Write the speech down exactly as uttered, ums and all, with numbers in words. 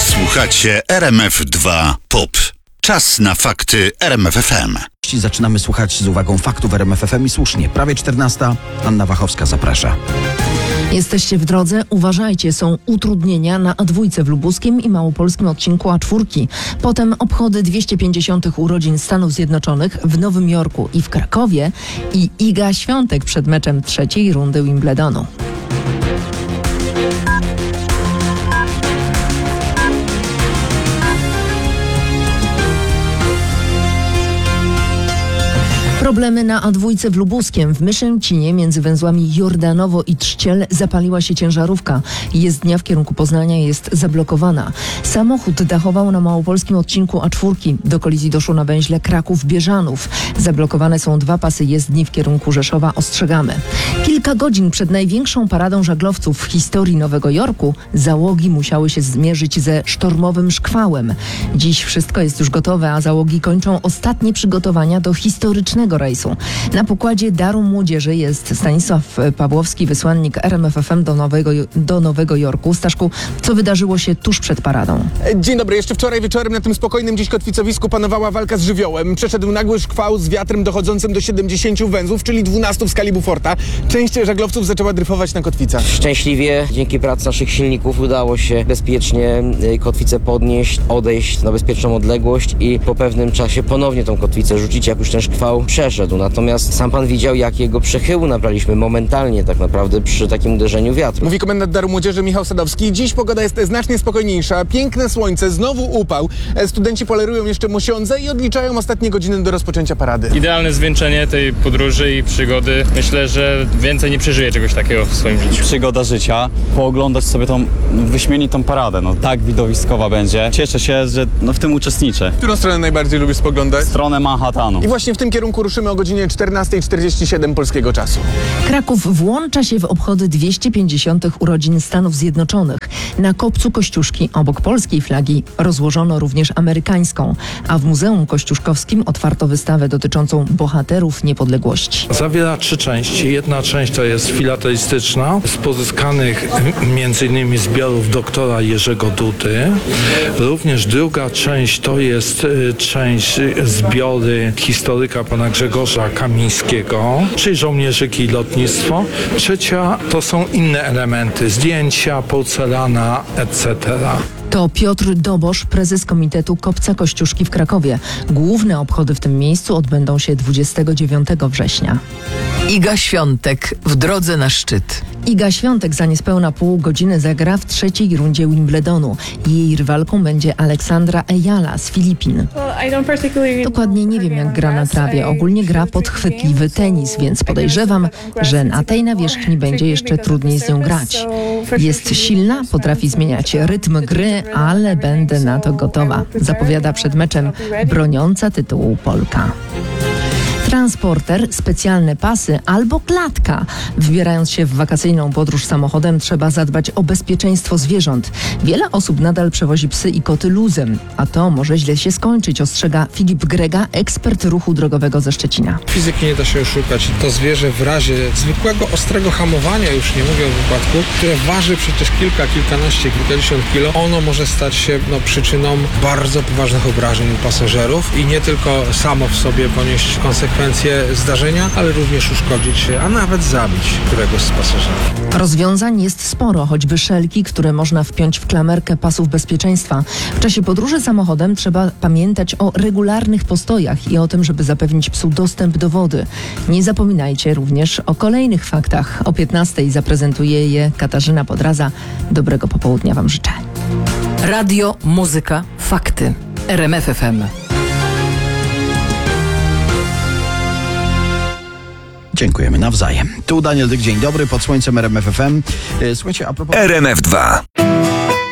Słuchacie R M F dwa Pop. Czas na fakty R M F F M. Zaczynamy słuchać z uwagą faktów R M F F M i słusznie. Prawie czternasta. Anna Wachowska zaprasza. Jesteście w drodze? Uważajcie, są utrudnienia na A dwa w lubuskim i małopolskim odcinku A cztery. Potem obchody dwieście pięćdziesiątych urodzin Stanów Zjednoczonych w Nowym Jorku i w Krakowie i Iga Świątek przed meczem trzeciej rundy Wimbledonu. Problemy na A dwa w Lubuskiem. W Myszęcinie między węzłami Jordanowo i Trzciel zapaliła się ciężarówka. Jezdnia w kierunku Poznania jest zablokowana. Samochód dachował na małopolskim odcinku A cztery. Do kolizji doszło na węźle Kraków-Bieżanów. Zablokowane są dwa pasy jezdni w kierunku Rzeszowa. Ostrzegamy. Kilka godzin przed największą paradą żaglowców w historii Nowego Jorku załogi musiały się zmierzyć ze sztormowym szkwałem. Dziś wszystko jest już gotowe, a załogi kończą ostatnie przygotowania do historycznego rejsu. Na pokładzie Daru Młodzieży jest Stanisław Pawłowski, wysłannik R M F F M do Nowego, do Nowego Jorku. Staszku, co wydarzyło się tuż przed paradą? Dzień dobry. Jeszcze wczoraj wieczorem na tym spokojnym dziś kotwicowisku panowała walka z żywiołem. Przeszedł nagły szkwał z wiatrem dochodzącym do siedemdziesięciu węzłów, czyli dwunastu w skali Beauforta. Część żaglowców zaczęła dryfować na kotwicach. Szczęśliwie dzięki pracy naszych silników udało się bezpiecznie kotwicę podnieść, odejść na bezpieczną odległość i po pewnym czasie ponownie tą kotwicę rzucić, jak już ten szkwał przeszedł. Natomiast sam pan widział, jakiego przechyłu nabraliśmy momentalnie tak naprawdę przy takim uderzeniu wiatru. Mówi komendant Daru Młodzieży Michał Sadowski. Dziś pogoda jest znacznie spokojniejsza. Piękne słońce, znowu upał. Studenci polerują jeszcze mosiądze i odliczają ostatnie godziny do rozpoczęcia parady. Idealne zwieńczenie tej podróży i przygody. Myślę, że więcej nie przeżyję czegoś takiego w swoim życiu. Przygoda życia. Pooglądać sobie tą wyśmienitą paradę. No, tak widowiskowa będzie. Cieszę się, że no, w tym uczestniczę. Którą stronę najbardziej lubisz spoglądać? Stronę Manhattanu. I właśnie w tym kierunku ruszymy o godzinie czternasta czterdzieści siedem polskiego czasu. Kraków włącza się w obchody dwieście pięćdziesiątych urodzin Stanów Zjednoczonych. Na kopcu Kościuszki obok polskiej flagi rozłożono również amerykańską, a w Muzeum Kościuszkowskim otwarto wystawę dotyczącą bohaterów niepodległości. Zawiera trzy części. Jedna część to jest filatelistyczna z pozyskanych między innymi zbiorów doktora Jerzego Dudy. Również druga część to jest y, część y, zbiory historyka pana Grzegorza Kamińskiego, czyli żołnierzyki i lotnictwo. Trzecia to są inne elementy, zdjęcia, porcelana, et cetera. To Piotr Dobosz, prezes Komitetu Kopca Kościuszki w Krakowie. Główne obchody w tym miejscu odbędą się dwudziestego dziewiątego września. Iga Świątek w drodze na szczyt. Iga Świątek za niespełna pół godziny zagra w trzeciej rundzie Wimbledonu. Jej rywalką będzie Aleksandra Ejala z Filipin. Dokładnie nie wiem, jak gra na trawie. Ogólnie gra podchwytliwy tenis, więc podejrzewam, że na tej nawierzchni będzie jeszcze trudniej z nią grać. Jest silna, potrafi zmieniać rytm gry, ale będę na to gotowa, zapowiada przed meczem broniąca tytułu Polka. Transporter, specjalne pasy albo klatka. Wybierając się w wakacyjną podróż samochodem, trzeba zadbać o bezpieczeństwo zwierząt. Wiele osób nadal przewozi psy i koty luzem, a to może źle się skończyć, ostrzega Filip Grega, ekspert ruchu drogowego ze Szczecina. Fizyki nie da się oszukać. To zwierzę w razie zwykłego, ostrego hamowania, już nie mówię o wypadku, które waży przecież kilka, kilkanaście, kilkadziesiąt kilo, ono może stać się no, przyczyną bardzo poważnych obrażeń u pasażerów i nie tylko samo w sobie ponieść konsekwencje zdarzenia, ale również uszkodzić się, a nawet zabić któregoś z pasażerów. Rozwiązań jest sporo, choćby szelki, które można wpiąć w klamerkę pasów bezpieczeństwa. W czasie podróży samochodem trzeba pamiętać o regularnych postojach i o tym, żeby zapewnić psu dostęp do wody. Nie zapominajcie również o kolejnych faktach. O piętnastej zaprezentuje je Katarzyna Podraza. Dobrego popołudnia Wam życzę. Radio, muzyka, fakty. R M F F M. Dziękujemy nawzajem. Tu Daniel Dyk, dzień dobry, pod słońcem R M F F M. Słuchajcie, a propos... R M F dwa.